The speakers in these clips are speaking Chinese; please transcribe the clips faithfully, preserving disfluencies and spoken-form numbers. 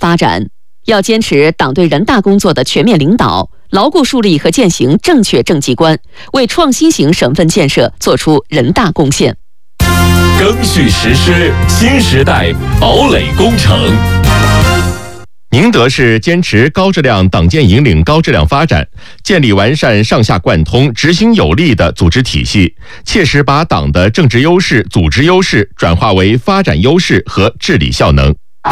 发展。要坚持党对人大工作的全面领导，牢固树立和践行正确政绩观，为创新型省份建设做出人大贡献。 赓续实施新时代堡垒工程。 宁德市坚持高质量党建引领高质量发展，建立完善上下贯通、执行有力的组织体系，切实把党的政治优势、组织优势转化为发展优势和治理效能。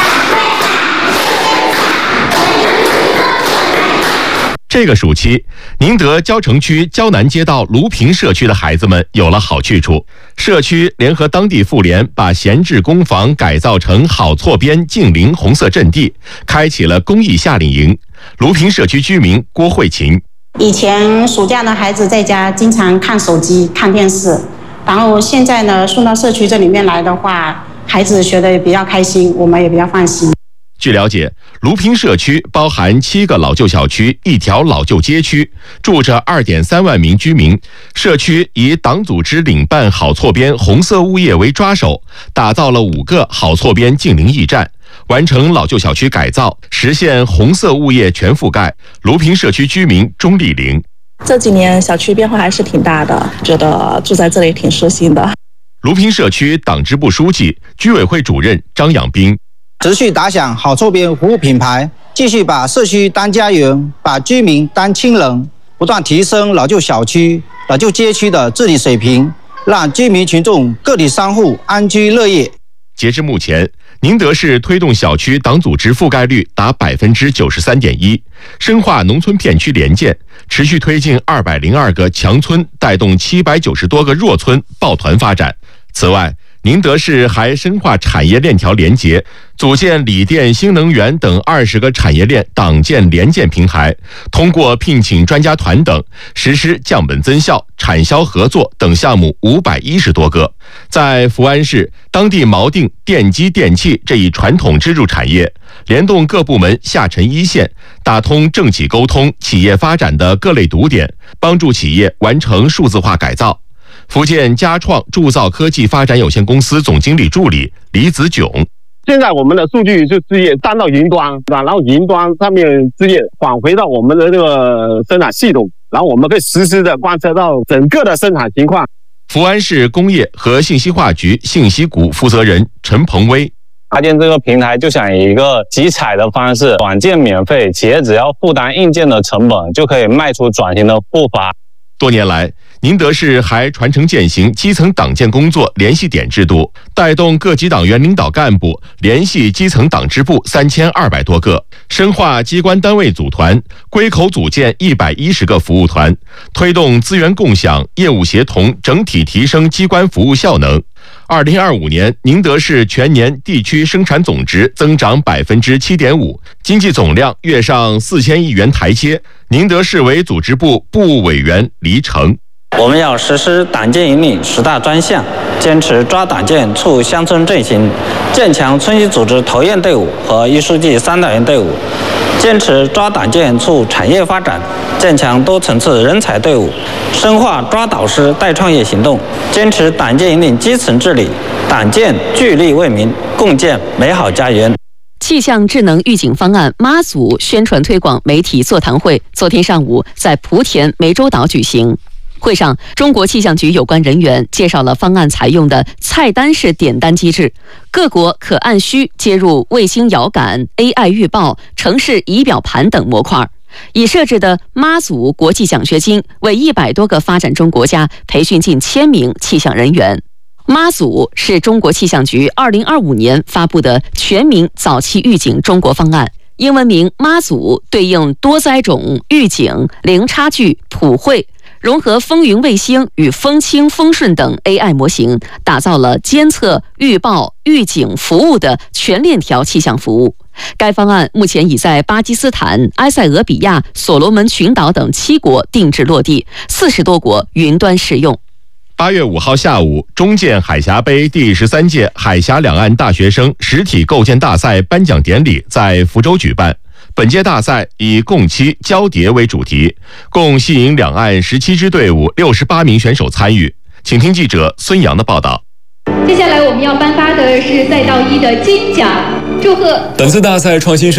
这个暑期，宁德蕉城区蕉南街道卢平社区的孩子们有了好去处。社区联合当地妇联，把闲置公房改造成好错边净零红色阵地，开启了公益夏令营。卢平社区居民郭慧琴： 以前暑假呢，孩子在家经常看手机、看电视，然后现在呢，送到社区这里面来的话，孩子学得也比较开心，我们也比较放心。 据了解，卢平社区包含七个老旧小区、一条老旧街区，住着 二点三万名居民。社区以党组织领办好错边红色物业为抓手，打造了五个好错边净零驿站，完成老旧小区改造，实现红色物业全覆盖。卢平社区居民钟丽玲： 这几年小区变化还是挺大的，觉得住在这里挺舒心的。 卢平社区党支部书记、居委会主任张养兵： 持续打响好错边服务品牌，继续把社区当家园，把居民当亲人，不断提升老旧小区、老旧街区的治理水平，让居民群众、个体商户安居乐业。 截至目前，宁德市推动小区党组织覆盖率达百分之九十三点一，深化农村片区联建，持续推进二百零二个强村，带动七百九十多个弱村抱团发展。此外，宁德市还深化产业链条连结，组建锂电、新能源等二十个产业链党建联建平台，通过聘请专家团等，实施降本增效、产销合作等项目五百一十多个。在福安市，当地锚定电机电器这一传统支柱产业，联动各部门下沉一线，打通政企沟通、企业发展的各类堵点，帮助企业完成数字化改造。福建嘉创铸造科技发展有限公司总经理助理李子炯： 现在我们的数据就资源搬到云端，然后云端上面资源返回到我们的这个生产系统，然后我们可以实时的观测到整个的生产情况。 福安市工业和信息化局信息股负责人陈鹏威： 搭建这个平台就想以一个集采的方式，软件免费，企业只要负担硬件的成本，就可以迈出转型的步伐。 多年来，宁德市还传承践行基层党建工作联系点制度，带动各级党员领导干部联系基层党支部三千二百多个，深化机关单位组团，归口组建一百一十个服务团，推动资源共享、业务协同，整体提升机关服务效能。二零二五年，宁德市全年地区生产总值增长百分之七点五，经济总量跃上四千亿元台阶。宁德市委组织部部务委员黎成： 我们要实施党建引领十大专项，坚持抓党建促乡村振兴，建强村级组织头雁队伍和一书记三党员队伍，坚持抓党建促产业发展，建强多层次人才队伍，深化抓导师带创业行动，坚持党建引领基层治理，党建聚力为民，共建美好家园。 气象智能预警方案妈祖宣传推广媒体座谈会昨天上午在莆田湄洲岛举行。会上，中国气象局有关人员介绍了方案采用的菜单式点单机制，各国可按需接入卫星遥感、A I 预报、城市仪表盘等模块。已设置的妈祖国际奖学金为一百多个发展中国家培训近千名气象人员。妈祖是中国气象局二零二五年发布的全民早期预警中国方案，英文名妈祖对应多灾种预警、零差距、普惠，融合风云卫星与风清风顺等 A I 模型，打造了监测、预报、预警服务的全链条气象服务。该方案目前已在巴基斯坦、埃塞俄比亚、所罗门群岛等七国定制落地，四十多国云端试用。 八月五号下午，中建海峡杯第十三届海峡两岸大学生实体构建大赛颁奖典礼在福州举办。本届大赛以共期交叠为主题，共吸引两岸十七支队伍、六十八名选手参与。请听记者孙阳的报道。 接下来我们要颁发的是赛道一的金奖，祝贺本次大赛创新